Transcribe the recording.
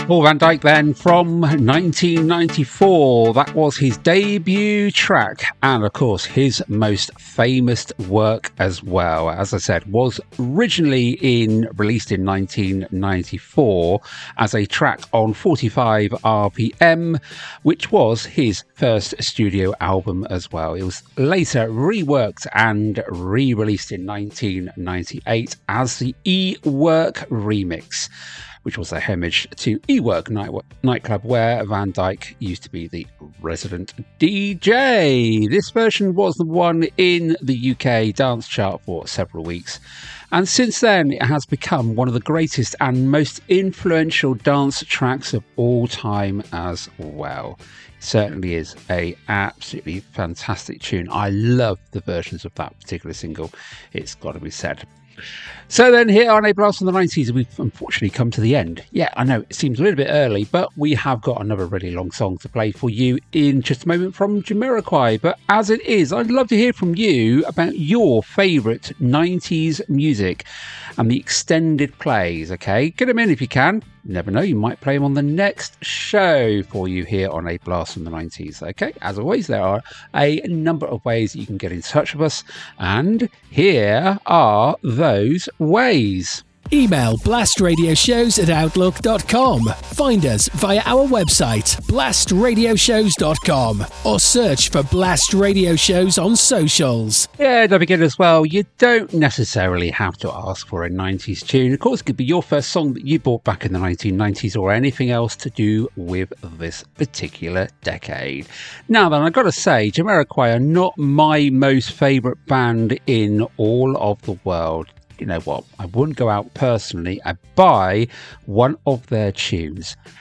Paul van Dyk then from 1994. That was his debut track and, of course, his most famous work as well. As I said, was originally released in 1994 as a track on 45 RPM, which was his first studio album as well. It was later reworked and re-released in 1998 as the E-Work remix, which was a homage to E-Work nightclub where Van Dyk used to be the resident DJ. This version was the one in the UK dance chart for several weeks. And since then, it has become one of the greatest and most influential dance tracks of all time as well. It certainly is a absolutely fantastic tune. I love the versions of that particular single, it's got to be said. So then here on A Blast from the 90s, we've unfortunately come to the end. Yeah, I know it seems a little bit early, but we have got another really long song to play for you in just a moment from Jamiroquai. But as it is, I'd love to hear from you about your favourite 90s music and the extended plays, okay? Get them in if you can. You never know, you might play them on the next show for you here on A Blast from the 90s, okay? As always, there are a number of ways that you can get in touch with us, and here are those ways. Email blastradioshows@outlook.com. Find us via our website, blastradioshows.com, or search for Blast Radio Shows on socials. Yeah, don't forget as well, you don't necessarily have to ask for a 90s tune. Of course, it could be your first song that you bought back in the 1990s or anything else to do with this particular decade. Now then, I've got to say, Jamiroquai are not my most favourite band in all of the world. You know what, I wouldn't go out personally and buy one of their tunes.